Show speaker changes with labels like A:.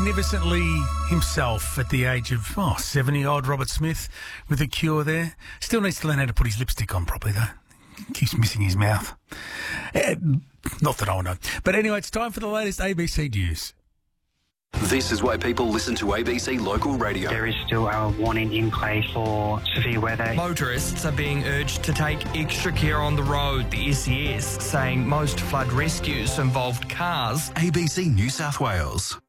A: magnificently himself at the age of 70-odd, Robert Smith, with a cure there. Still needs to learn how to put his lipstick on properly, though. Keeps missing his mouth. Not that I know. But anyway, it's time for the latest ABC news.
B: This is why people listen to ABC Local Radio.
C: There is still a warning in place for severe weather.
D: Motorists are being urged to take extra care on the road. The SES saying most flood rescues involved cars.
B: ABC New South Wales.